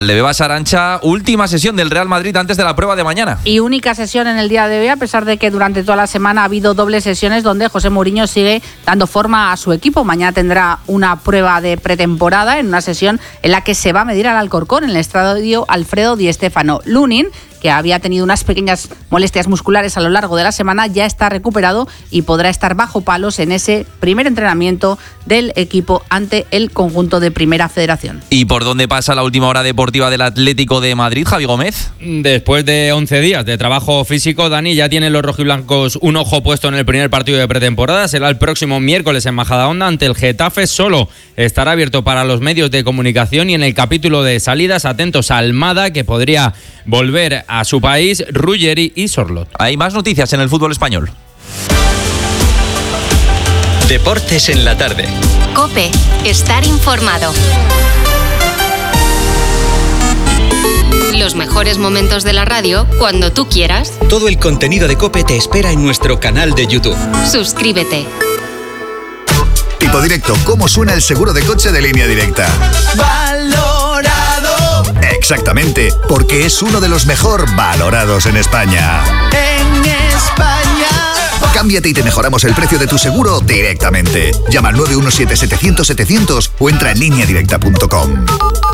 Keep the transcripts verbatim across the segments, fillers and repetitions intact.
Le Bebas Arancha, última sesión del Real Madrid antes de la prueba de mañana. Y única sesión en el día de hoy, a pesar de que durante toda la semana ha habido dobles sesiones donde José Mourinho sigue dando forma a su equipo. Mañana tendrá una prueba de pretemporada en una sesión en la que se va a medir al Alcorcón en el estadio Alfredo Di Stéfano. Lunin, que había tenido unas pequeñas molestias musculares a lo largo de la semana, ya está recuperado y podrá estar bajo palos en ese primer entrenamiento del equipo ante el conjunto de Primera Federación. ¿Y por dónde pasa la última hora deportiva del Atlético de Madrid, Javi Gómez? Después de once días de trabajo físico, Dani, ya tienen los rojiblancos un ojo puesto en el primer partido de pretemporada. Será el próximo miércoles en Majadahonda ante el Getafe. Solo estará abierto para los medios de comunicación, y en el capítulo de salidas, atentos a Almada, que podría volver a su país, Ruggeri y Sorlot. Hay más noticias en el fútbol español. Deportes en la tarde. COPE. Estar informado. Los mejores momentos de la radio cuando tú quieras. Todo el contenido de COPE te espera en nuestro canal de YouTube. Suscríbete. Tipo Directo, ¿cómo suena el seguro de coche de Línea Directa? Valorado. Exactamente, porque es uno de los mejor valorados en España. En España. Cámbiate y te mejoramos el precio de tu seguro directamente. Llama al nueve uno siete, setecientos, setecientos o entra en línea directa punto com.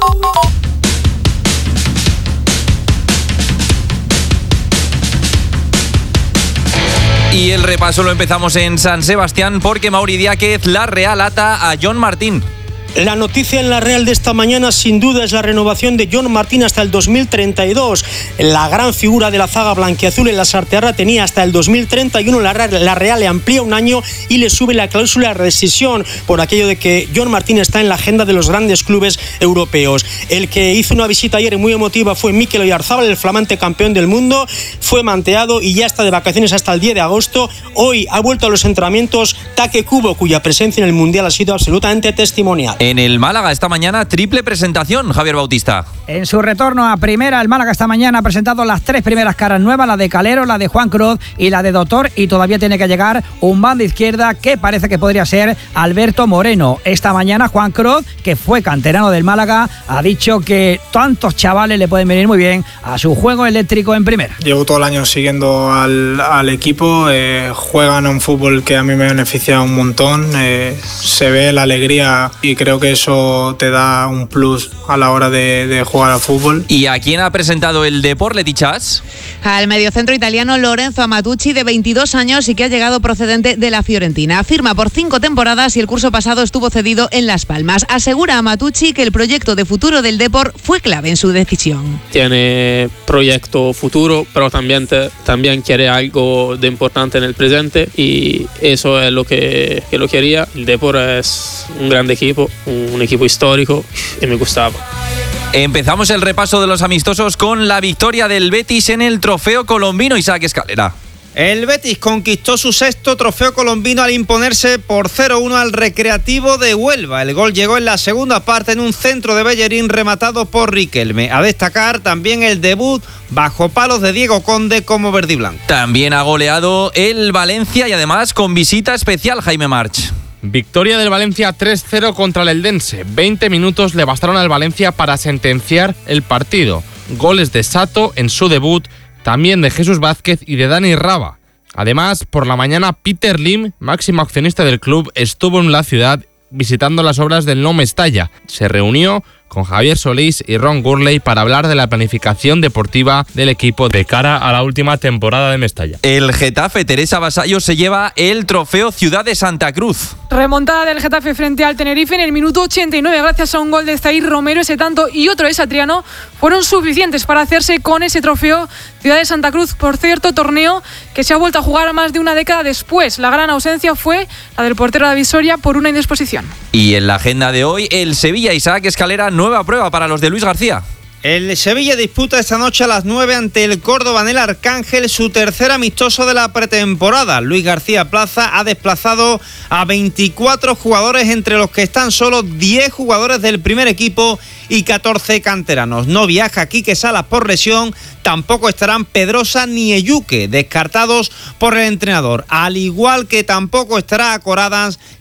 Y el repaso lo empezamos en San Sebastián porque Mauri Diáquez, la Real ata a John Martín. La noticia en la Real de esta mañana sin duda es la renovación de John Martín hasta el dos mil treinta y dos. La gran figura de la zaga blanquiazul en la Sartearra tenía hasta el dos mil treinta y uno. La Real le amplía un año y le sube la cláusula de rescisión por aquello de que John Martín está en la agenda de los grandes clubes europeos. El que hizo una visita ayer muy emotiva fue Mikel Oyarzabal, el flamante campeón del mundo. Fue manteado y ya está de vacaciones hasta el diez de agosto. Hoy ha vuelto a los entrenamientos Take Kubo, cuya presencia en el Mundial ha sido absolutamente testimonial. En el Málaga esta mañana, triple presentación, Javier Bautista. En su retorno a primera, el Málaga esta mañana ha presentado las tres primeras caras nuevas, la de Calero, la de Juan Cruz y la de Doctor, y todavía tiene que llegar un banda izquierda que parece que podría ser Alberto Moreno. Esta mañana Juan Cruz, que fue canterano del Málaga, ha dicho que tantos chavales le pueden venir muy bien a su juego eléctrico en primera. Llevo todo el año siguiendo al, al equipo, eh, juegan a un fútbol que a mí me beneficia un montón, eh, se ve la alegría y creo que eso te da un plus a la hora de, de jugar al fútbol. ¿Y a quién ha presentado el Depor, Leti Chas? Al mediocentro italiano Lorenzo Amatucci, de veintidós años y que ha llegado procedente de la Fiorentina. Firma por cinco temporadas y el curso pasado estuvo cedido en Las Palmas. Asegura Amatucci que el proyecto de futuro del Depor fue clave en su decisión. Tiene proyecto futuro, pero también, te, también quiere algo de importante en el presente, y eso es lo que, que lo quería. El Depor es un gran equipo, un equipo histórico, y me gustaba. Empezamos el repaso de los amistosos con la victoria del Betis en el Trofeo Colombino. Isaac Escalera. El Betis conquistó su sexto trofeo colombino al imponerse por cero uno al Recreativo de Huelva. El gol llegó en la segunda parte en un centro de Bellerín rematado por Riquelme. A destacar también el debut bajo palos de Diego Conde como verdiblanco. También ha goleado el Valencia y además con visita especial, Jaime March. Victoria del Valencia tres cero contra el Eldense. veinte minutos le bastaron al Valencia para sentenciar el partido. Goles de Sato en su debut, también de Jesús Vázquez y de Dani Raba. Además, por la mañana, Peter Lim, máximo accionista del club, estuvo en la ciudad visitando las obras del Nou Mestalla. Se reunió con Javier Solís y Ron Gurley para hablar de la planificación deportiva del equipo de cara a la última temporada de Mestalla. El Getafe, Teresa Vasallo, se lleva el trofeo Ciudad de Santa Cruz. Remontada del Getafe frente al Tenerife en el minuto ochenta y nueve gracias a un gol de Zair Romero. Ese tanto y otro de Satriano fueron suficientes para hacerse con ese trofeo Ciudad de Santa Cruz. Por cierto, torneo que se ha vuelto a jugar más de una década después. La gran ausencia fue la del portero David Soria por una indisposición. Y en la agenda de hoy, el Sevilla, Isaac Escalera, nueva prueba para los de Luis García. El Sevilla disputa esta noche a las nueve ante el Córdoba en el Arcángel su tercer amistoso de la pretemporada. Luis García Plaza ha desplazado a veinticuatro jugadores, entre los que están solo diez jugadores del primer equipo y catorce canteranos. No viaja Quique Salas por lesión, tampoco estarán Pedrosa ni Eyuque, descartados por el entrenador, al igual que tampoco estará Coradans,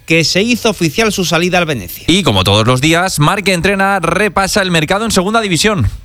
que se hizo oficial su salida al Venecia. Y como todos los días, Marca Entrena repasa el mercado en Segunda División.